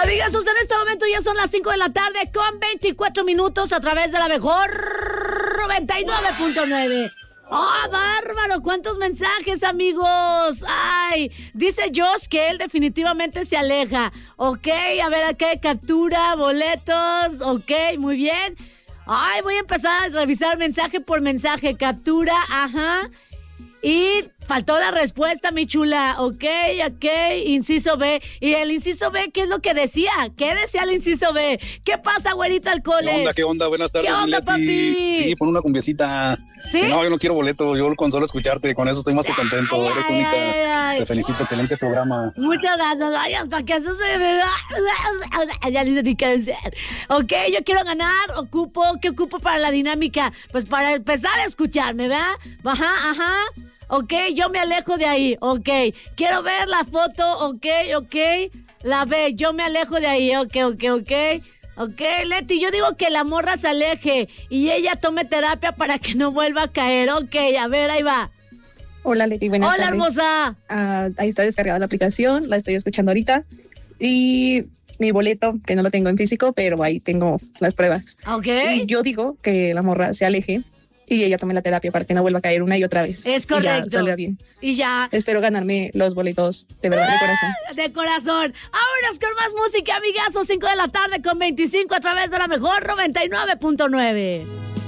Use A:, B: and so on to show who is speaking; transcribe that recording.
A: Amigazos, en este momento ya son las 5 de la tarde con 24 minutos a través de la mejor 99.9. ¡Oh, bárbaro! ¿Cuántos mensajes, amigos? ¡Ay! Dice Josh que él definitivamente se aleja. Ok, a ver, acá captura, boletos. Ok, muy bien. Ay, voy a empezar a revisar mensaje por mensaje. Captura, ajá. Y faltó la respuesta, mi chula. Ok, inciso B. ¿Y el inciso B qué es lo que decía? ¿Qué decía el inciso B? ¿Qué pasa, güerito alcoholes?
B: ¿Qué onda? Buenas tardes,
A: ¿Qué onda, papi?
B: Sí, pon una cumbiecita.
A: ¿Sí?
B: No, yo no quiero boleto, yo con solo escucharte, con eso estoy más que contento. Eres única. Te felicito, excelente programa.
A: Muchas gracias. Ay, hasta que eso se me da. Ya ni sé ni qué decir. Ok, yo quiero ganar. ¿Qué ocupo para la dinámica? Pues para empezar a escucharme, ¿verdad? Ajá. Ok, yo me alejo de ahí. Ok, quiero ver la foto. Ok. La B, yo me alejo de ahí. Ok. Ok, Leti, yo digo que la morra se aleje y ella tome terapia para que no vuelva a caer. Ok, a ver, ahí va.
C: Hola, Leti, buenas tardes.
A: Hola, hermosa.
C: Ahí está descargada la aplicación, la estoy escuchando ahorita. Y mi boleto, que no lo tengo en físico, pero ahí tengo las pruebas.
A: Ok.
C: Y yo digo que la morra se aleje y ella tome la terapia para que no vuelva a caer una y otra vez.
A: Es correcto.
C: Y ya salga bien.
A: Y ya.
C: Espero ganarme los boletos, de verdad, de corazón.
A: De corazón. Vámonos con más música, amigazos. 5 de la tarde con 25 a través de la mejor 99.9.